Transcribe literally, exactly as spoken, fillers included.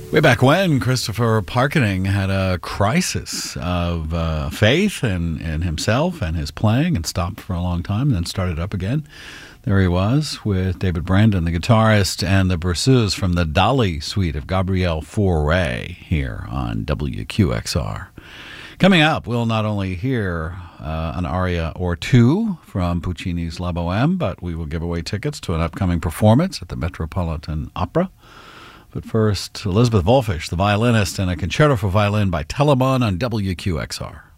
Way back when, Christopher Parkening had a crisis of uh, faith in, in himself and his playing and stopped for a long time and then started up again. There he was with David Brandon, the guitarist, and the Berceuse from the Dali suite of Gabriel Fauré here on W Q X R. Coming up, we'll not only hear uh, an aria or two from Puccini's La Bohème, but we will give away tickets to an upcoming performance at the Metropolitan Opera. But first, Elizabeth Volfish, the violinist, and a concerto for violin by Telemann on W Q X R.